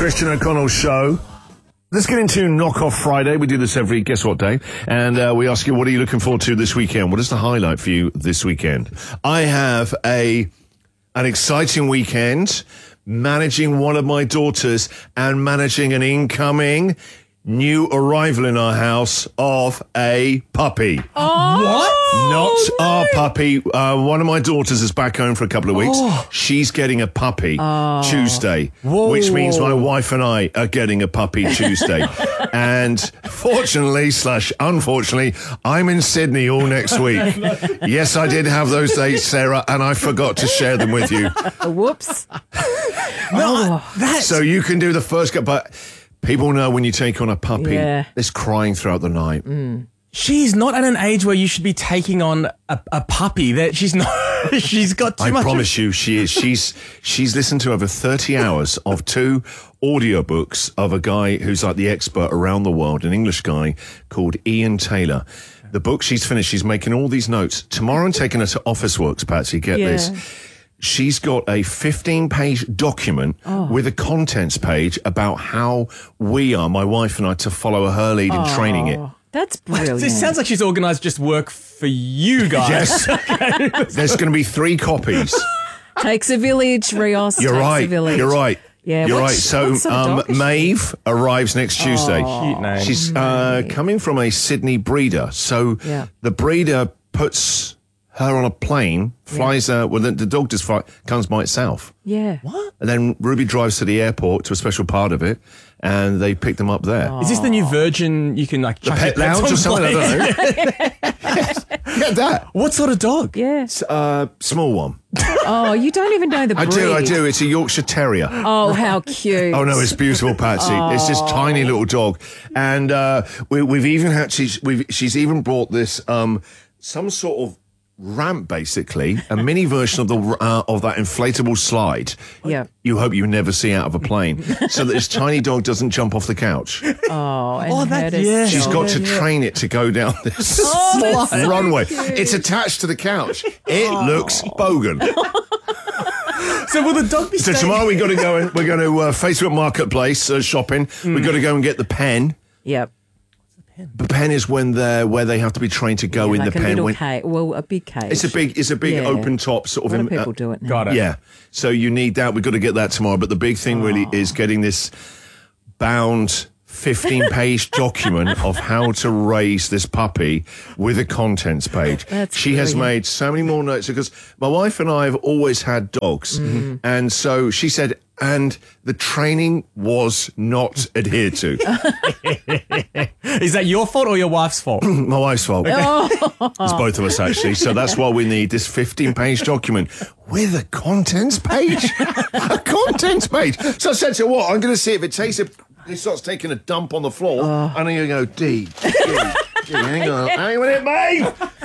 Christian O'Connell Show. Let's get into Knock-Off Friday. We do this every guess what day. And we ask you, what are you looking forward to this weekend? What is the highlight for you this weekend? I have an exciting weekend managing one of my daughters and managing an incoming new arrival in our house of a puppy. What? Not our puppy. One of my daughters is back home for a couple of weeks. She's getting a puppy Tuesday, which means my wife and I are getting a puppy Tuesday. And fortunately / unfortunately, I'm in Sydney all next week. Yes, I did have those dates, Sarah, and I forgot to share them with you. Whoops. So you can do the first but people know when you take on a puppy, Yeah. there's crying throughout the night. She's not at an age where you should be taking on a puppy. That she's not. She's got too much. I promise you, she is. She's listened to over 30 hours of 2 audiobooks of a guy who's like the expert around the world, an English guy called Ian Taylor. The book she's finished, she's making all these notes. Tomorrow I'm taking her to Officeworks, Patsy, get this. She's got a 15-page document with a contents page about how we are, my wife and I, to follow her lead in training it. That's brilliant. It sounds like she's organised just work for you guys. Yes. There's going to be 3 copies. Takes a village, Rios. You're takes right. A village. You're right. Yeah, You're what right. So what sort of dog is she? Maeve arrives next Tuesday. Cute name. She's coming from a Sydney breeder. So the breeder puts her on a plane, flies her. Well, the dog just comes by itself. Yeah. What? And then Ruby drives to the airport to a special part of it, and they pick them up there. Is this the new Virgin? You can like The pet lounge or something? I don't know. Get that. What sort of dog? Yeah. Small one. Oh, you don't even know the breed. I do. It's a Yorkshire Terrier. Oh, how cute. Oh no, it's beautiful, Patsy. It's this tiny little dog, and we've even had she's even brought this some sort of ramp, basically a mini version of the of that inflatable slide. Yeah. You hope you never see out of a plane, so that this tiny dog doesn't jump off the couch. Oh, and that- hurt yeah. herself. She's got to train it to go down this runway. It's attached to the couch. It looks bogan. So will the dog be? So tomorrow we're going to Facebook Marketplace shopping. We've got to go and get the pen. Yep. The pen is where they have to be trained to go in like the a pen. little cage. Well, a big cage. It's a big Yeah. open top sort of. A lot of people do it now. Got it. Yeah. So you need that. We've got to get that tomorrow. But the big thing really is getting this bound 15-page document of how to raise this puppy with a contents page. She has made so many more notes because my wife and I have always had dogs. And so she said, and the training was not adhered to. Is that your fault or your wife's fault? My wife's fault. It's both of us, actually. So that's why we need this 15-page document with a contents page. A contents page. So I said to her, what? I'm going to see if it starts taking a dump on the floor. And then you go, D, hang on. Hang on it, mate.